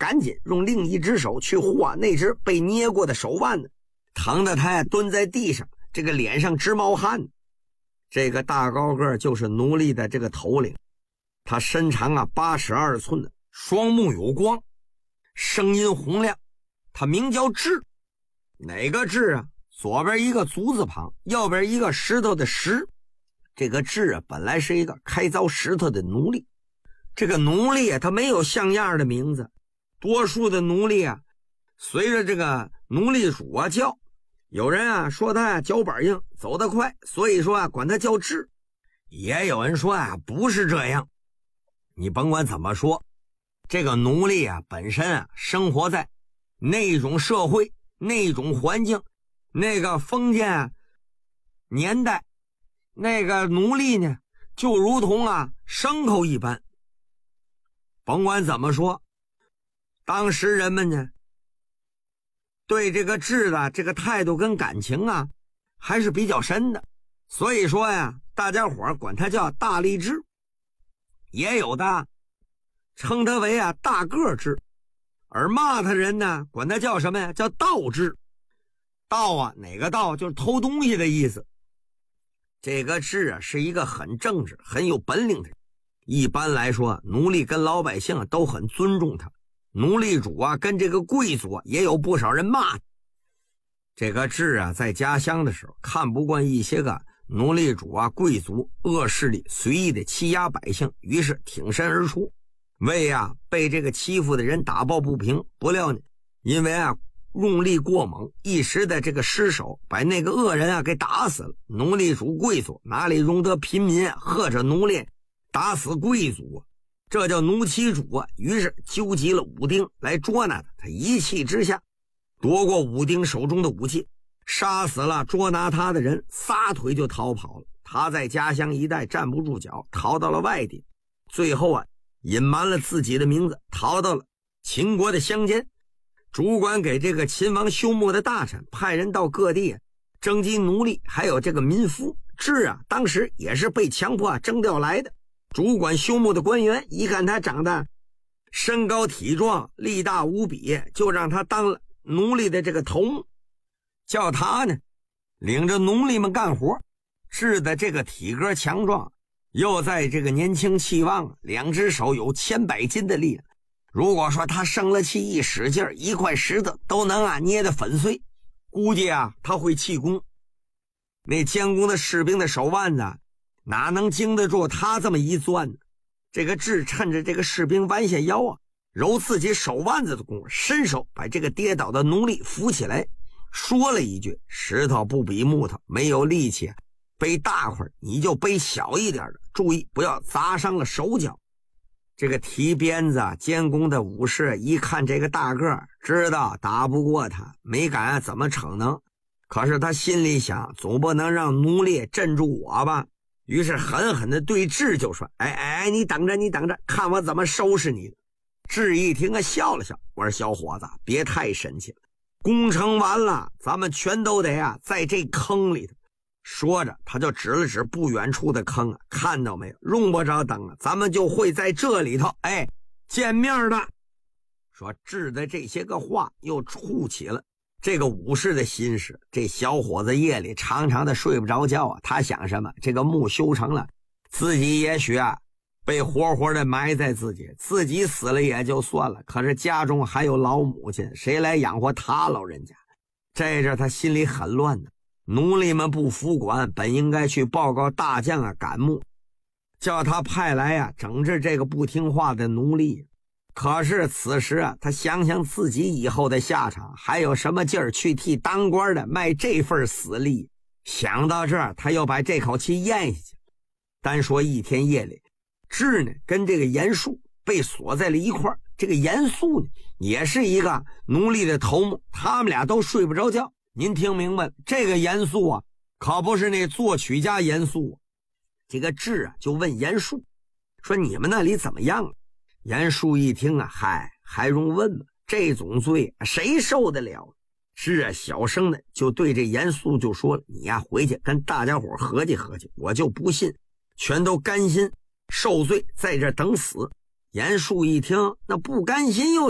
赶紧用另一只手去握那只被捏过的手腕子，疼得他蹲在地上，这个脸上直冒汗。这个大高个就是奴隶的这个头领，他身长82寸的，双目有光，声音洪亮，他名叫智。哪个智啊？左边一个足字旁，右边一个石头的石。这个智啊，本来是一个开凿石头的奴隶。这个奴隶啊，他没有像样的名字，多数的奴隶啊，随着这个奴隶主啊叫。有人啊说他脚板硬，走得快，所以说管他叫智。也有人说不是这样。你甭管怎么说，这个奴隶啊本身啊生活在那种社会、那种环境、那个封建年代，那个奴隶呢就如同牲口一般。甭管怎么说，当时人们呢对这个智的这个态度跟感情还是比较深的，所以说大家伙管他叫大力智，也有的称他为大个智，而骂他人呢管他叫什么呀？叫盗智。盗哪个盗？就是偷东西的意思。这个智是一个很正直、很有本领的人。一般来说，奴隶跟老百姓都很尊重他。奴隶主跟这个贵族也有不少人骂他。这个智在家乡的时候，看不惯一些个奴隶主贵族恶势力随意的欺压百姓，于是挺身而出，为被这个欺负的人打抱不平。不料呢，因为用力过猛，一时的这个失手，把那个恶人给打死了。奴隶主贵族哪里容得平民或者奴隶打死贵族这叫奴欺主于是纠集了武丁来捉拿他。他一气之下夺过武丁手中的武器，杀死了捉拿他的人，撒腿就逃跑了。他在家乡一带站不住脚，逃到了外地，最后隐瞒了自己的名字，逃到了秦国的乡间。主管给这个秦王休牧的大臣派人到各地征集奴隶，还有这个民夫。智当时也是被强迫征调来的。主管休牧的官员一看他长得身高体壮，力大无比，就让他当了奴隶的这个头目，叫他呢领着奴隶们干活。智的这个体格强壮，又在这个年轻气旺，两只手有100斤的力量。如果说他生了气一使劲，一块石头都能捏得粉碎。估计他会气功。那监工的士兵的手腕子哪能经得住他这么一攥呢？这个智趁着这个士兵弯下腰揉自己手腕子的功夫，伸手把这个跌倒的奴隶扶起来，说了一句：石头不比木头，没有力气背大块，你就背小一点的，注意不要砸伤了手脚。这个提鞭子监工的武士一看这个大个，知道打不过他，没敢怎么逞能。可是他心里想，总不能让奴隶镇住我吧，于是狠狠地对智就说：你等着，你等着，看我怎么收拾你。智一听笑了笑，我说小伙子别太生气了，工程完了咱们全都得在这坑里头。说着他就指了指不远处的坑看到没有，用不着等咱们就会在这里头见面的。说智的这些个话又触起了这个武士的心事。这小伙子夜里常常的睡不着觉他想什么？这个墓修成了，自己也许被活活的埋在自己死了也就算了，可是家中还有老母亲，谁来养活他老人家？这阵他心里很乱的。奴隶们不服管，本应该去报告大将赶墓，叫他派来整治这个不听话的奴隶。可是此时他想想自己以后的下场，还有什么劲儿去替当官的卖这份死力？想到这儿，他又把这口气咽下去。单说一天夜里，智呢跟这个严肃被锁在了一块儿。这个严肃呢也是一个奴隶的头目，他们俩都睡不着觉。您听明白了，这个严肃可不是那作曲家严肃。这个智就问严肃说：你们那里怎么样了？严肃一听还用问吗？这种罪谁受得了？智小声的就对这严肃就说了：你回去跟大家伙合计合计，我就不信全都甘心受罪在这等死。严肃一听，那不甘心又